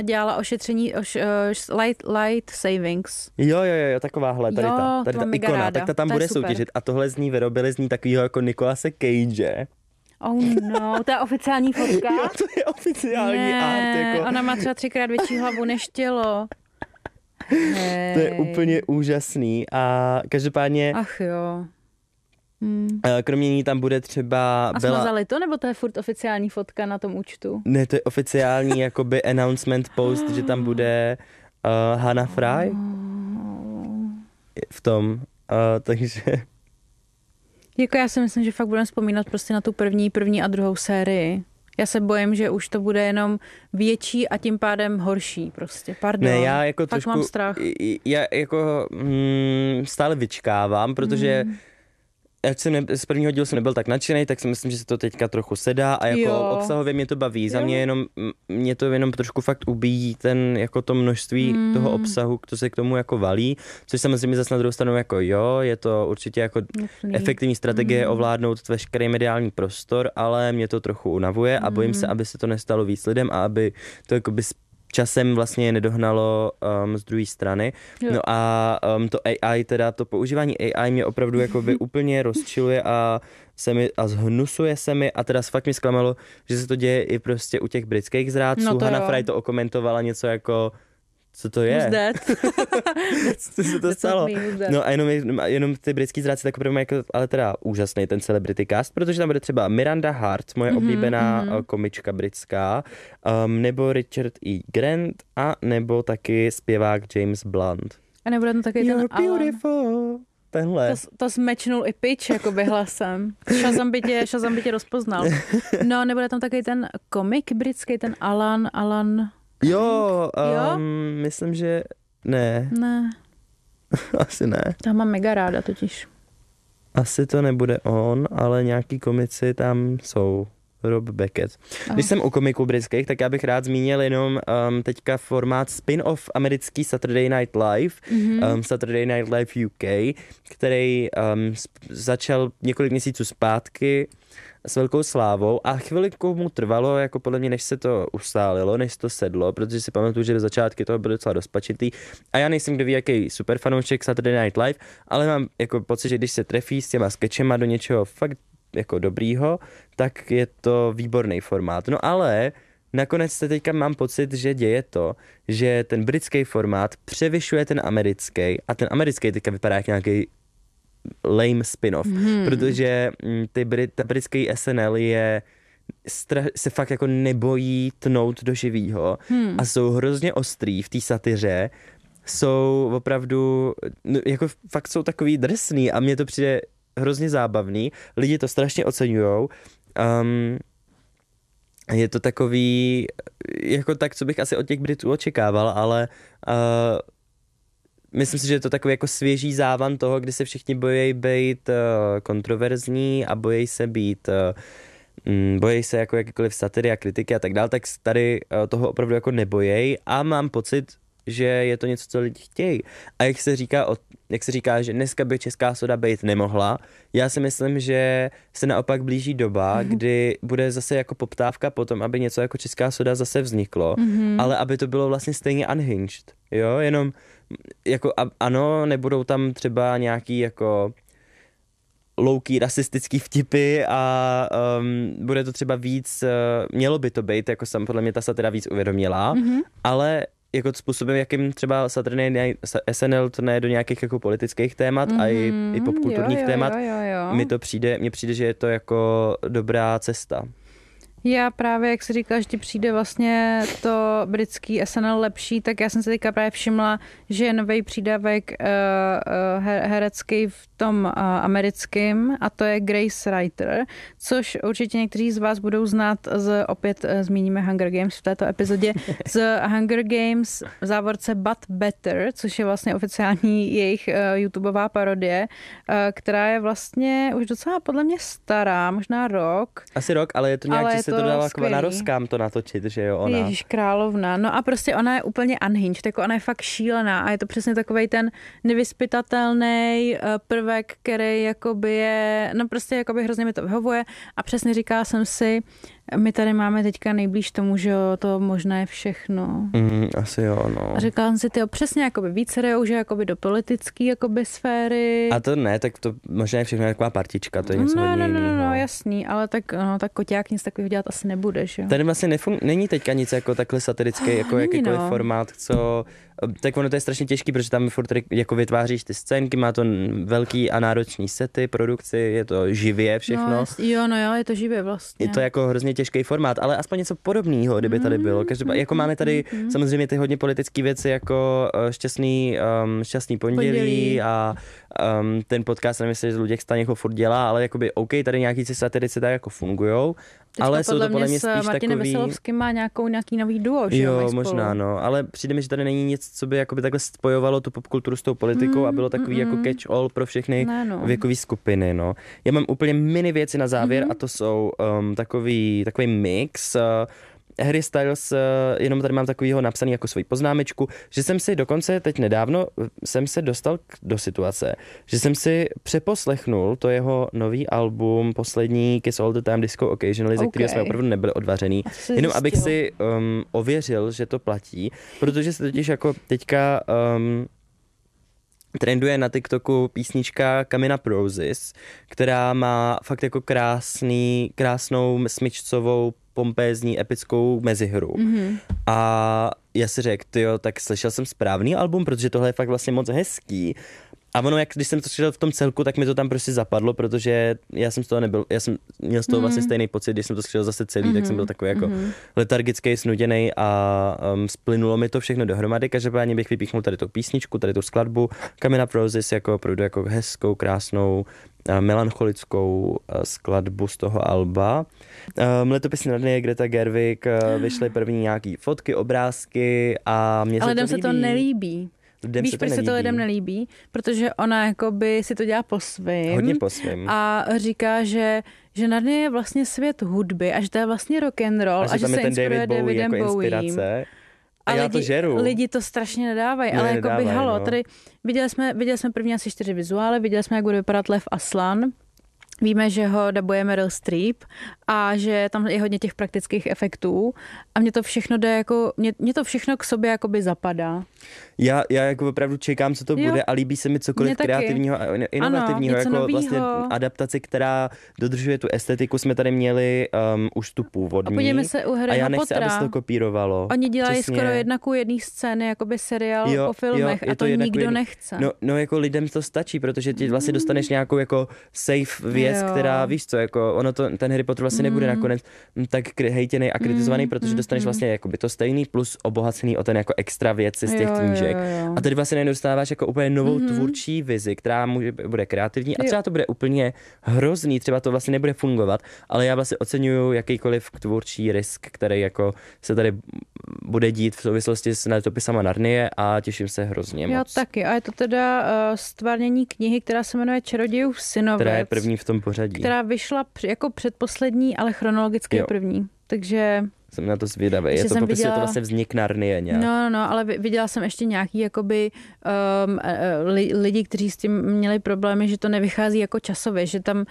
dělala ošetření light savings. Jo, takováhle, tady ta ikona, ráda. tak ta tam bude soutěžit a tohle z ní vyrobili z ní takovýho jako Nicolase Cage. Oh no, to je oficiální fotka? Jo, to je oficiální art. Jako. Ona má třeba 3x větší hlavu než tělo. Hej. To je úplně úžasný a každopádně... Ach jo. Kromě ní tam bude třeba... A smazali to, nebo to je furt oficiální fotka na tom účtu? Ne, to je oficiální jakoby announcement post, že tam bude Hannah Fry v tom, takže... Jako já si myslím, že fakt budeme vzpomínat prostě na tu první a druhou sérii. Já se bojím, že už to bude jenom větší a tím pádem horší prostě. Pardon. Ne, já jako fakt trošku... mám strach. Já jako stále vyčkávám, protože z prvního dílu jsem nebyl tak nadšený, tak si myslím, že se to teďka trochu sedá a jako obsahově mě to baví. Za mě to jenom trošku fakt ubíjí jako to množství toho obsahu, to se k tomu jako valí, což samozřejmě zase na druhou stranu jako je to určitě jako efektivní strategie ovládnout veškerý mediální prostor, ale mě to trochu unavuje a bojím se, aby se to nestalo víc lidem a aby to jakoby časem vlastně nedohnalo z druhé strany. Jo. No a to AI, teda to používání AI mě opravdu jakoby úplně rozčiluje a zhnusuje se mi a teda fakt mi zklamalo, že se to děje i prostě u těch britských zrádců. No Hannah Fry to okomentovala něco jako co to je? Co se to stalo? No a jenom ty britský zrádci tak opravdu jako, ale teda úžasný ten celebrity cast, protože tam bude třeba Miranda Hart, moje oblíbená komička britská, nebo Richard E. Grant a nebo taky zpěvák James Blunt. A nebude tam taky You're beautiful. Tenhle. To zmečnul i pitch jakoby hlasem. Shazam by tě rozpoznal. No, nebude tam taky ten komik britský, ten Alan... Jo, myslím, že ne. Ne. Asi ne. Tam mám mega ráda totiž. Asi to nebude on, ale nějaký komici tam jsou. Rob Beckett. Když jsem u komiků britských, tak já bych rád zmínil jenom teďka formát spin-off americký Saturday Night Live, Saturday Night Live UK, který začal několik měsíců zpátky s velkou slávou a chviliku mu trvalo, jako podle mě, než se to ustálilo, než to sedlo, protože si pamatuju, že do začátky toho byl docela rozpačitý a já nejsem kdo ví, jaký super fanoušek Saturday Night Live, ale mám jako pocit, že když se trefí s těma skečema do něčeho fakt jako dobrýho, tak je to výborný formát. No ale nakonec teďka mám pocit, že děje to, že ten britský formát převyšuje ten americký a ten americký teďka vypadá jak nějaký lame spin-off, protože ta britský SNL se fakt jako nebojí tnout do živýho a jsou hrozně ostrý v té satyře, jsou opravdu, jako fakt jsou takový drsný a mně to přijde hrozně zábavný, lidi to strašně oceňujou. Je to takový, jako tak, co bych asi od těch Britů očekával, ale myslím si, že je to takový jako svěží závan toho, kdy se všichni bojí být kontroverzní a bojí se jako jakýkoliv satiry a kritiky a tak dál, tak tady toho opravdu jako nebojí a mám pocit, že je to něco, co lidi chtějí. A jak se říká, že dneska by česká soda být nemohla, já si myslím, že se naopak blíží doba, kdy bude zase jako poptávka potom, aby něco jako česká soda zase vzniklo, ale aby to bylo vlastně stejně unhinged, jo, jenom jako ano, nebudou tam třeba nějaký jako low-key rasistický vtipy a bude to třeba víc, mělo by to být, jako sam podle mě ta satira víc uvědomila, ale jako způsobem, jakým třeba SNL to ne do nějakých jako politických témat a i popkulturních témat, mně přijde, že je to jako dobrá cesta. Já právě, jak jsi říkala, že ti přijde vlastně to britský SNL lepší, tak já jsem se teďka právě všimla, že je nový přídavek herecký v tom americkým a to je Grace Writer, což určitě někteří z vás budou znát opět zmíníme Hunger Games v této epizodě, z Hunger Games v závorce But Better, což je vlastně oficiální jejich YouTubeová parodie, která je vlastně už docela podle mě stará, možná rok. Asi rok, ale je to nějak, že se to dala na rozkám to natočit, že jo, ona. Ježíš královna. No a prostě ona je úplně unhinged, jako ona je fakt šílená a je to přesně takovej ten nevyzpytatelný prvek, který jakoby je, no prostě jakoby hrozně mi to vyhovuje a přesně říkala jsem si, My tady máme teďka nejblíž tomu, že jo, to možná je všechno. Asi jo, no. A říkala jsem si, tyjo, přesně jakoby více jdou, že jakoby do politické jakoby sféry. A to ne, tak to možná je všechno taková partička, to je něco hodně jiného. No, jasný, ale tak Koťák nic takového dělat asi nebude, že jo. Tady vlastně není teďka nic jako takhle satirický, jako jakýkoliv formát, co... Tak ono to je strašně těžký, protože tam furt jako vytváříš ty scénky, má to velký a náročný sety, produkci, je to živě všechno. No, je to živě vlastně. Je to jako hrozně těžký formát, ale aspoň něco podobného, kdyby tady bylo. Jako máme tady samozřejmě ty hodně politické věci, jako šťastný pondělí a ten podcast, nevím, jestli Luděk Staněk ho furt dělá, ale jakoby OK, tady nějaký ty satirici tak jako fungujou. Teďka ale jsou to podle mě spíš takový... Martinem Veselovským má nějaký nový duo, že jo? Jo, možná, no, ale přijde mi, že tady není nic, co by jakoby takhle spojovalo tu popkulturu s tou politikou a bylo takový jako catch-all pro všechny věkové skupiny, no. Já mám úplně mini věci na závěr a to jsou takový mix. Harry Styles, jenom tady mám takovýho napsaný jako svoji poznámečku, že jsem si dokonce teď nedávno jsem se dostal do situace, že jsem si přeposlechnul to jeho nový album, poslední Kiss All the Time Disco Occasionally, ze kterého jsme opravdu nebyli odvařený. Jenom abych si ověřil, že to platí, protože se totiž jako teďka trenduje na TikToku písnička Coming Up Roses, která má fakt jako krásnou smyčcovou pompézní, epickou mezihru. A já si řekl, tyjo, tak slyšel jsem správný album, protože tohle je fakt vlastně moc hezký. A ono, když jsem to slyšel v tom celku, tak mi to tam prostě zapadlo, protože já jsem z toho nebyl, já jsem měl z toho vlastně stejný pocit, když jsem to slyšel zase celý, tak jsem byl takový jako letargický, snuděnej a splynulo mi to všechno dohromady. Každopádně bych vypíchnul tady tu písničku, tady tu skladbu Coming Up Roses jako opravdu jako hezkou, krásnou, melancholickou skladbu z toho alba. Letopis Narnie, Greta Gerwig, vyšly první nějaký fotky, obrázky a mě se to líbí. Ale se to nelíbí. Víš, proč se to lidem nelíbí? Protože ona jakoby si to dělá po svým. Hodně po svým. A říká, že Narnie je vlastně svět hudby a že to je vlastně rock and roll a že se inspiruje Davidem Bowiem. A já to žeru. Lidi to strašně nedávají, ale jakoby halo, tady viděli jsme první asi 4 vizuály, viděli jsme, jak bude vypadat Lev Aslan. Víme, že ho dabuje Meryl Streep a že tam je hodně těch praktických efektů a mě to všechno jde jako, mě to všechno k sobě jakoby zapadá. Já jako opravdu čekám, co to bude a líbí se mi cokoliv kreativního a inovativního, ano, jako novýho. Vlastně adaptaci, která dodržuje tu estetiku, jsme tady měli už tu původní. A podívejme se u Harryho a já nechci, Pottera. aby se to kopírovalo. Oni dělají skoro 1:1 scény, jakoby seriál o filmech a to nikdo nechce. No jako lidem to stačí, protože ti vlastně dostaneš nějakou jako safe věc, která, víš co, jako ono to, ten Harry Potter vlastně nebude nakonec tak hejtěnej a kritizovaný, protože dostaneš vlastně jakoby to stejný plus obohacený o ten jako extra věci z těch knížek. A tady vlastně nedostáváš jako úplně novou tvůrčí vizi, která bude kreativní a třeba to bude úplně hrozný, třeba to vlastně nebude fungovat, ale já vlastně oceňuju jakýkoliv tvůrčí risk, který jako se tady bude dít v souvislosti s letopisama Narnie a těším se hrozně moc. Jo, taky. A je to teda stvárnění knihy, která se jmenuje Čarodějův synovec. Která je první v tom pořadí. Která vyšla jako předposlední, ale chronologicky je první. Takže jsem na to zvědavý. Je to popisuje to vlastně vznik Narnie nějak. No, ale viděla jsem ještě nějaký jakoby lidi, kteří s tím měli problémy, že to nevychází jako časově, že tam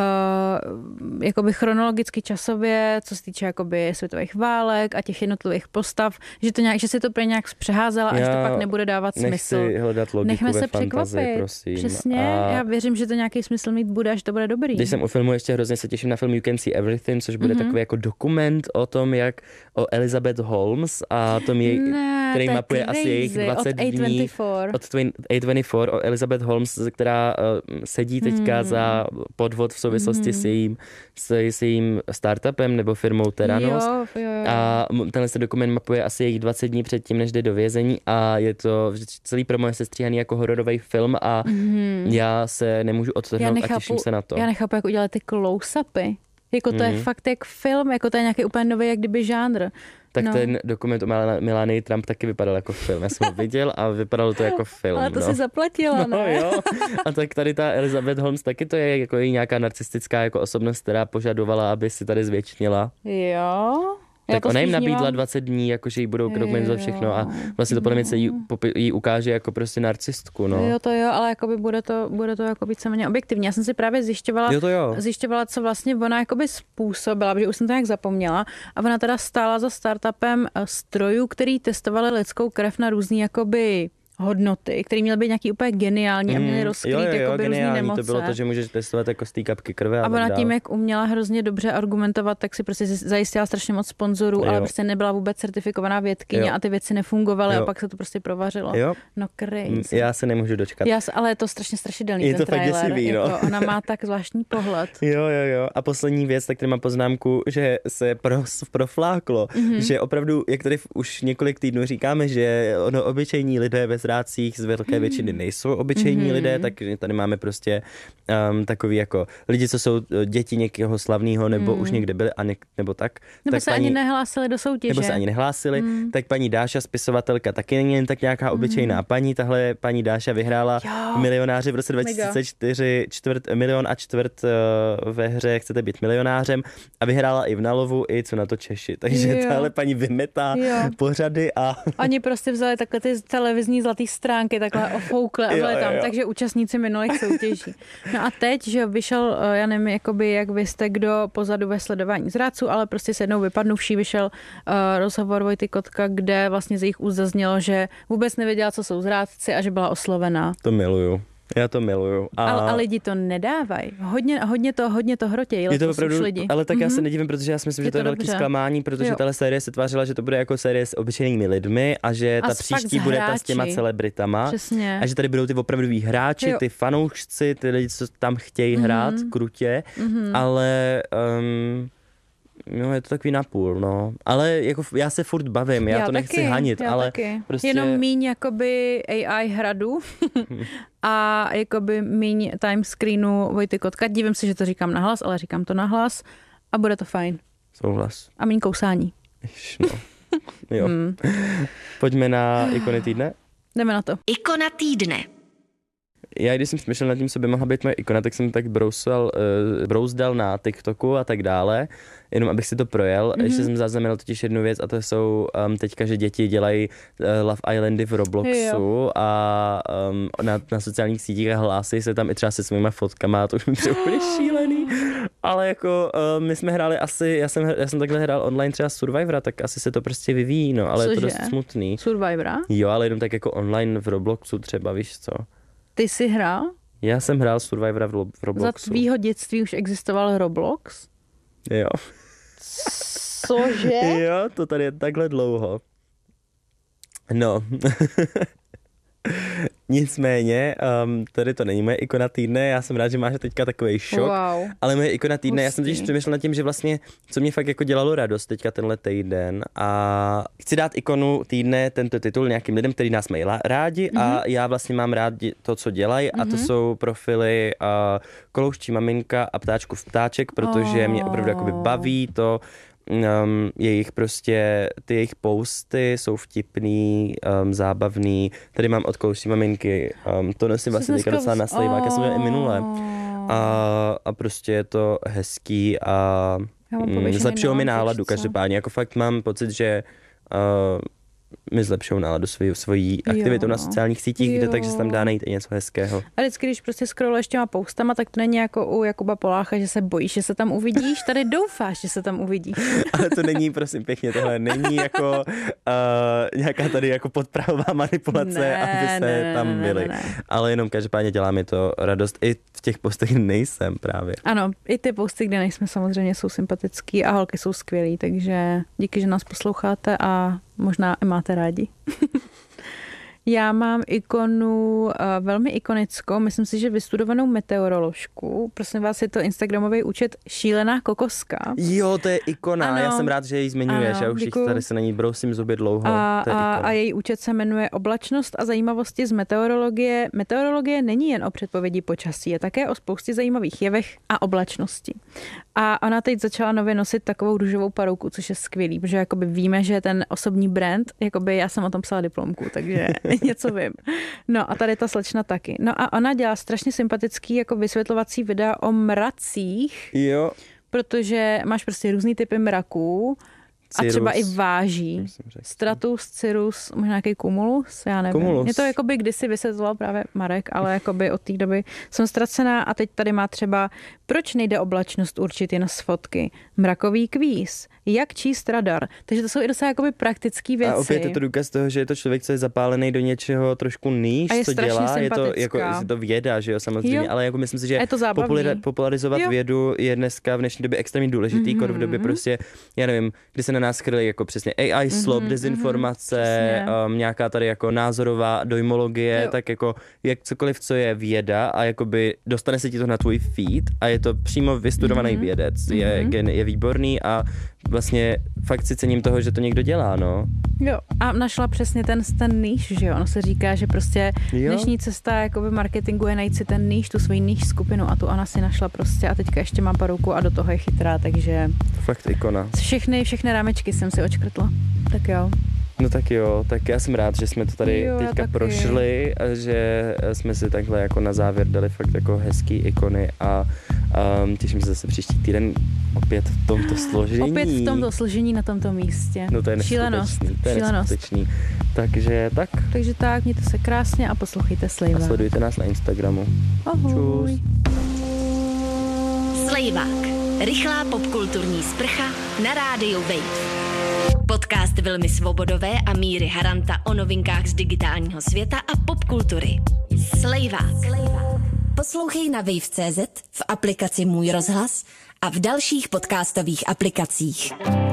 jakoby chronologicky časově, co se týče jakoby světových válek a těch jednotlivých postav, že si to pro nějak zpřeházela a že to pak nebude dávat smysl. Nechci hledat logiku. Nechme se překvapit, prosím. Přesně, já věřím, že to nějaký smysl mít bude, až to bude dobrý. Když jsem u filmu, ještě hrozně se těším na film You Can See Everything, což bude takový jako dokument o tom, jak o Elizabeth Holmes a tom který mapuje asi jejich 20 dní od A24 o Elizabeth Holmes, která sedí teďka za podvod v souvislosti s jejím startupem nebo firmou Theranos. Jo. A tenhle dokument mapuje asi jejich 20 dní předtím, než jde do vězení a je to celý promo je sestříhaný jako hororový film a já se nemůžu odtrhnout a těším se na to. Já nechápu, jak udělat ty close-upy. Jako to je fakt jak film, jako to je nějaký úplně nový jak kdyby žánr. Tak ten dokument o Melanii Trump taky vypadal jako film. Já jsem ho viděl a vypadalo to jako film. Ale to si zaplatila, ne? No jo. A tak tady ta Elizabeth Holmes taky to je jako nějaká narcistická jako osobnost, která požadovala, aby si tady zvětšnila. Jo. Tak ona jim nabídla 20 dní, jakože jí budou dokumentovat všechno a vlastně to podle mě se jí ukáže jako prostě narcistku, no. Jo, to jo, ale jakoby bude to jako víceméně objektivní. Já jsem si právě zjišťovala, co vlastně ona jakoby způsobila, protože už jsem to nějak zapomněla a ona teda stála za startupem strojů, který testovali lidskou krev na různý jakoby hodnoty, které měly být nějaký úplně geniální a měly rozkrýt jakoby různý nemoce. To bylo to, že můžeš testovat jako z té kapky krve. A ona tím, jak uměla hrozně dobře argumentovat, tak si prostě zajistila strašně moc sponzorů, ale prostě nebyla vůbec certifikovaná vědkyně a ty věci nefungovaly a pak se to prostě provařilo. Jo. No crazy. Já se nemůžu dočkat. Ale je to strašně strašidelný je ten to trailer. Fakt děsivý, no. Jako, ona má tak zvláštní pohled. Jo. A poslední věc, tak tady mám poznámku, že se profláklo, že opravdu, jak tady už několik týdnů říkáme, že obyčejní lidé ve zrádcích z velké většiny nejsou obyčejní lidé, takže tady máme prostě takový jako lidi, co jsou děti někoho slavného, nebo už někde byli, nebo tak. Nebo tak se ani nehlásili do soutěže. Tak paní Dáša, spisovatelka, taky není jen tak nějaká obyčejná paní. Tahle paní Dáša vyhrála Milionáři v roce 2004 milion a čtvrt ve hře Chcete být milionářem a vyhrála i v Nalovu, i Co na to Češi. Takže tahle paní vymetá pořady a... Oni prostě vzali takhle ty televizní zlatý stránky, takhle ofoukle a byli tam, takže účastníci minulých soutěží. No a teď, že vyšel, já nevím, jakoby, jak vy jste kdo pozadu ve sledování zrádců, ale prostě se jednou vypadnuvší vyšel rozhovor Vojty Kotka, kde vlastně z jejich úst zaznělo, že vůbec nevěděla, co jsou zrádci a že byla oslovená. To miluju. Já to miluju. A lidi to nedávají. Hodně to hrotějí. Je to opravdu, lidi. Ale tak já se nedivím, protože já si myslím, že to je velký zklamání, protože tahle série se tvářila, že to bude jako série s obyčejnými lidmi a že ta příští bude ta s těma celebritama. Přesně. A že tady budou ty opravdoví hráči, ty fanoušci, ty lidi, co tam chtějí hrát krutě, ale... No, je to takový napůl, no. Ale jako já se furt bavím, já to nechci hanit, ale taky. Prostě... Jenom míň jakoby AI hradu a jakoby míň time screenu Vojty Kotka. Divím se, že to říkám nahlas, ale říkám to nahlas a bude to fajn. Souhlas. A míň kousání. No. Jo. Pojďme na ikony týdne? Jdeme na to. Ikona týdne. Já, když jsem smýšlel nad tím, co by mohla být moje ikona, tak jsem tak brouzdal na TikToku a tak dále, jenom abych si to projel. Ještě jsem zaznamenal totiž jednu věc a to jsou teďka, že děti dělají Love Islandy v Robloxu a na sociálních sítích a hlásí se tam i třeba se svýma fotkama, to už mi přijde úplně šílený. Ale jako my jsme hráli já jsem takhle hrál online třeba Survivora, tak asi se to prostě vyvíjí, no, ale je to dost smutný. Survivora? Jo, ale jenom tak jako online v Robloxu třeba, víš co. Ty jsi hrál? Já jsem hrál Survivora v Robloxu. Za tvýho dětství už existoval Roblox? Jo. Cože? Jo, to tady je takhle dlouho. No. Nicméně, tady to není moje ikona týdne, já jsem rád, že máš teďka takovej šok, ale moje ikona týdne, já jsem totiž přemýšlel nad tím, že vlastně, co mě fakt jako dělalo radost teďka tenhle týden a chci dát ikonu týdne, tento titul nějakým lidem, kteří nás mají rádi a já vlastně mám rád to, co dělají a to jsou profily Kolouščí maminka a Ptáčkův ptáček, protože mě opravdu jakoby baví to, jejich prostě, ty jejich posty jsou vtipný, zábavný. Tady mám od Kolouščí maminky, to nosím vlastně teďka docela na slejvák, já jsem měl i minule. A prostě je to hezký a zlepšilo mi náladu každopádně. Jako fakt mám pocit, že mi zlepšou náladu svojí aktivitu na sociálních sítích, kde takže se tam dá najít i něco hezkého. A vždycky, když prostě scrolluješ těma postama, tak to není jako u Jakuba Polácha, že se bojíš, že se tam uvidíš, tady doufáš, že se tam uvidíš. Ale to není, prosím pěkně, tohle není jako nějaká tady jako podprahová manipulace, aby se tam byli. Ale jenom každopádně dělá mi to radost. I v těch postech nejsem právě. Ano, i ty posty, kde nejsme, samozřejmě jsou sympatický a holky jsou skvělý, takže díky, že nás posloucháte a možná i máte rádi. Já mám ikonu velmi ikonickou, myslím si, že vystudovanou meteoroložku. Prosím vás, je to instagramový účet Šílená kokoska. Jo, to je ikona, ano, já jsem rád, že ji zmiňuješ, já už tady se na ní brousím zuby dlouho. A její účet se jmenuje Oblačnost a zajímavosti z meteorologie. Meteorologie není jen o předpovědi počasí, je také o spoustě zajímavých jevech a oblačnosti. A ona teď začala nově nosit takovou růžovou parouku, což je skvělý, protože jakoby víme, že ten osobní brand, jakoby já jsem o tom psala diplomku, takže něco vím. No a tady ta slečna taky. No a ona dělá strašně sympatický jako vysvětlovací videa o mracích. Jo. Protože máš prostě různý typy mraků, A třeba i váží. Stratus, Cirrus, možná nějaký Cumulus, já nevím. Cumulus. Mě to jakoby kdysi vysvětloval právě Marek, ale jakoby od té doby jsem ztracená a teď tady má třeba, proč nejde oblačnost určit jen z fotky? Mrakový kvíz, jak číst radar. Takže to jsou i docela jakoby praktický věci. A opět je to důkaz toho, že je to člověk, co je zapálený do něčeho trošku níž, co dělá. Je to jako je to věda, že jo, samozřejmě, jo. Ale jako myslím si, že popularizovat vědu je dneska v dnešní době extrémně důležitý, v době prostě, já nevím, kdy se na nás chrlí jako přesně AI slop, dezinformace, nějaká tady jako názorová dojmologie, tak jako jak cokoliv, co je věda a jakoby dostane se ti to na tvůj feed a je to přímo vystudovaný vědec, je výborný a vlastně fakt si cením toho, že to někdo dělá, no. Jo, a našla přesně ten níž, že jo, ono se říká, že prostě dnešní cesta jakoby marketingu je najít si ten níž, tu svoji níž skupinu a tu ona si našla prostě a teďka ještě má parouku a do toho je chytrá, takže... Fakt ikona. Všechny rámečky jsem si očkrtla, tak jo. No tak jo, tak já jsem rád, že jsme to tady teďka prošli a že jsme si takhle jako na závěr dali fakt jako hezký ikony a těším se zase příští týden opět v tomto složení. Opět v tomto složení na tomto místě. No to je neskutečný. Takže tak. Takže tak, mějte se krásně a poslouchejte Slejvák. A sledujte nás na Instagramu. Ahoj. Čus. Slejvák. Rychlá popkulturní sprcha na rádiu Wave. Podcast Vilmy Svobodové a Míry Haranta o novinkách z digitálního světa a popkultury. Slejvák. Poslouchej na wave.cz, v aplikaci Můj rozhlas a v dalších podcastových aplikacích.